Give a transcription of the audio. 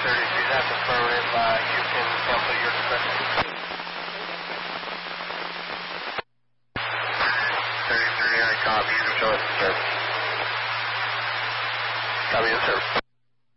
that's affirmative. You can cancel your discussion. 33, I copy. You can show us the service. Copy the service.